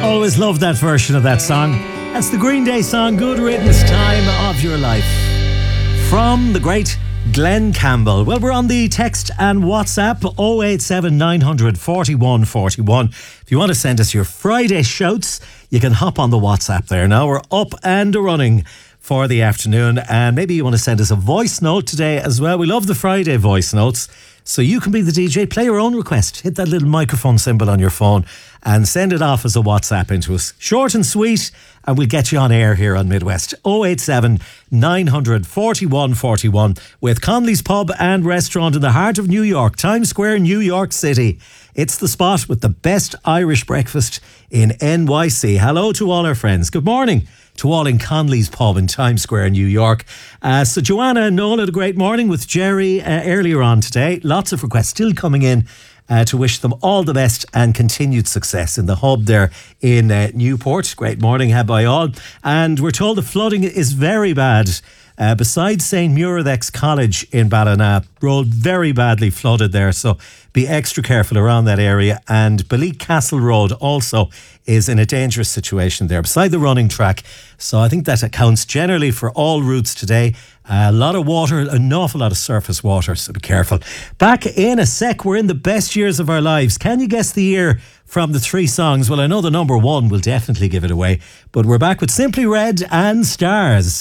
Always loved that version of that song. That's the Green Day song, Good Riddance, Time of Your Life. From the great Glenn Campbell. Well, we're on the text and WhatsApp 087 900 41 41. If you want to send us your Friday shouts, you can hop on the WhatsApp there. Now we're up and running for the afternoon, and maybe you want to send us a voice note today as well. We love the Friday voice notes, so you can be the DJ, play your own request, hit that little microphone symbol on your phone and send it off as a WhatsApp into us. Short and sweet, and we'll get you on air here on Midwest. 087 900 41 41 with Conley's Pub and Restaurant in the heart of New York, Times Square, New York City. It's the spot with the best Irish breakfast in NYC. Hello to all our friends. Good morning to all in Conley's Pub in Times Square, New York. So Joanna and Noel had a great morning with Jerry earlier on today. Lots of requests still coming in to wish them all the best and continued success in the hub there in Newport. Great morning, by all. And we're told the flooding is very bad. Besides St. Muiredax College in Ballina, road very badly flooded there, so be extra careful around that area. And Beleek Castle Road also is in a dangerous situation there beside the running track. So I think that accounts generally for all routes today. A lot of water, an awful lot of surface water, so be careful. Back in a sec, we're in the best years of our lives. Can you guess the year from the three songs? Well, I know the number one will definitely give it away, but we're back with Simply Red and Stars.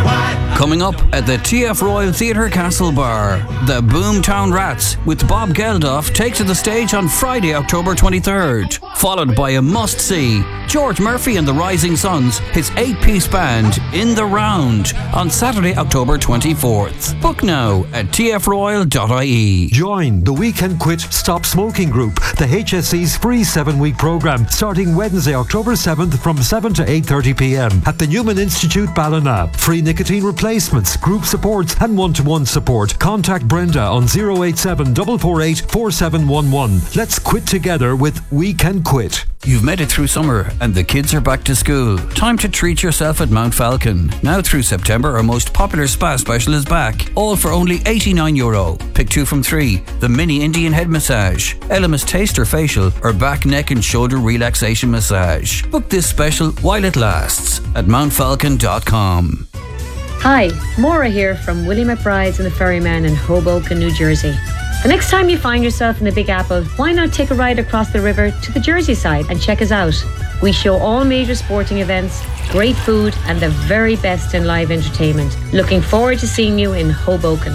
Coming up at the TF Royal Theatre Castlebar, the Boomtown Rats with Bob Geldof take to the stage on Friday, October 23rd, followed by a must-see, George Murphy and the Rising Suns, his 8-piece band, In the Round, on Saturday, October 24th. Book now at tfroyal.ie. Join the We Can Quit Stop Smoking Group, the HSE's free 7-week programme, starting Wednesday, October 7th from 7 to 8:30pm at the Newman Institute, Ballina. Free nicotine replacements, group supports and one-to-one support. Contact Brenda on 087 448 4711. Let's quit together with We Can Quit. You've made it through summer and the kids are back to school. Time to treat yourself at Mount Falcon. Now through September, our most popular spa special is back. All for only €89. Pick 2 from 3. The mini Indian head massage, Elemis taster facial, or back, neck and shoulder relaxation massage. Book this special while it lasts at mountfalcon.com. Hi, Maura here from Willie McBride's and the Ferryman in Hoboken, New Jersey. The next time you find yourself in the Big Apple, why not take a ride across the river to the Jersey side and check us out? We show all major sporting events, great food and the very best in live entertainment. Looking forward to seeing you in Hoboken.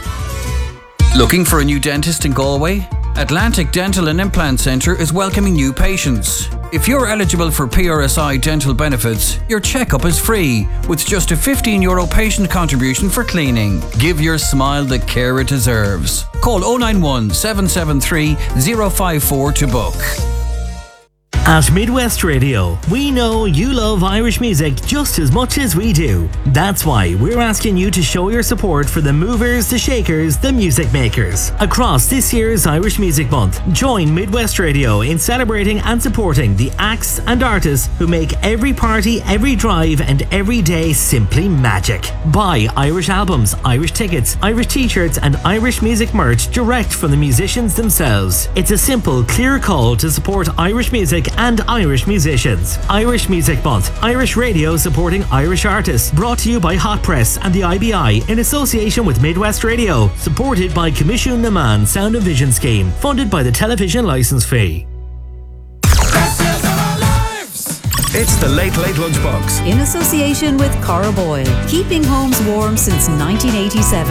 Looking for a new dentist in Galway? Atlantic Dental and Implant Centre is welcoming new patients. If you're eligible for PRSI dental benefits, your checkup is free with just a €15 patient contribution for cleaning. Give your smile the care it deserves. Call 091 773 054 to book. At Midwest Radio, we know you love Irish music just as much as we do. That's why we're asking you to show your support for the movers, the shakers, the music makers. Across this year's Irish Music Month, join Midwest Radio in celebrating and supporting the acts and artists who make every party, every drive and every day simply magic. Buy Irish albums, Irish tickets, Irish t-shirts and Irish music merch direct from the musicians themselves. It's a simple, clear call to support Irish music and Irish musicians. Irish Music Month, Irish Radio supporting Irish artists. Brought to you by Hot Press and the IBI in association with Midwest Radio. Supported by Commission Naman Sound and Vision Scheme. Funded by the television licence fee. It's the Late Late Lunchbox. In association with Cara Boyle. Keeping homes warm since 1987.